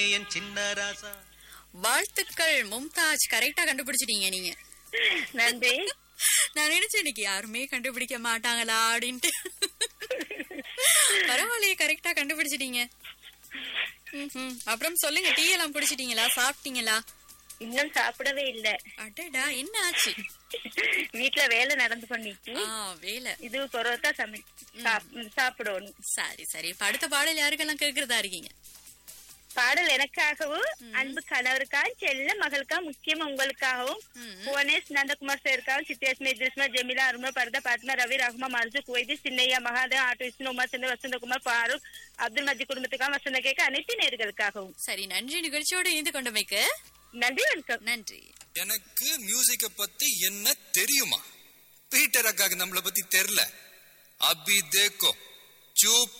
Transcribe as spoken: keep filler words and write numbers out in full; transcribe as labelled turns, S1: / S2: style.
S1: என் சின்ன ராசா.
S2: வாழ்த்துக்கள் மும்தாஜ், கரெக்டா கண்டுபிடிச்சிட்டீங்க நீங்க.
S3: நன்றி.
S2: நான் நினைச்சேன் இன்னைக்கு யாருமே கண்டுபிடிக்க மாட்டாங்களா அப்படின்ட்டு. பரவாயில்லையே, கரெக்டா கண்டுபிடிச்சிட்டீங்க. ம்ஹும். அப்புறம் சொல்லுங்க, டீ எல்லாம் குடிச்சிட்டீங்களா, சாப்பிட்டீங்களா?
S3: இன்னும் சாப்பிடவே இல்ல.
S2: அடடா, என்ன ஆச்சு?
S3: வீட்டுல வேலை நடந்து பண்ணிட்டு
S2: ஆ, வேலை.
S3: இது பொரோட்டா சமை சாப்பிடணும்.
S2: சரி சரி. இப்ப அடுத்த பாடல் யாருக்கெல்லாம் கேக்குறதா இருக்கீங்க?
S3: பாடல் எனக்காகவும் அன்பு கணவருக்காகவும் செல்ல மகளுக்காகவும் முக்கியமா உங்களுக்காகவும் புவனேஷ் நந்தகுமார் சாருக்காகவும் சித்தேஷ்மா இத்ரிஸ்மா ஜெமிலா அருமா பரதா பாத்மா ரவி ரஹ்மா மர்ஜு குவைதி சின்னையா மகாதேவ் ஆட்டோ விஷ்ணு உமா சந்திர வசந்தகுமார் ஃபாரூக் அப்துல் மஜீத் குடும்பத்துக்காக வசந்த கேட்க அனைத்து நேர்களுக்காகவும்.
S2: சரி, நன்றி. நிகழ்ச்சியோடு இணைந்து கொண்டமைக்கு
S3: நன்றி. வணக்கம்.
S2: நன்றி.
S4: எனக்கு மியூசிக்க பத்தி என்ன தெரியுமா? பீட்டர் அக்காக்கு நம்மள பத்தி தெரியல. அபி தேக்கோ சூப்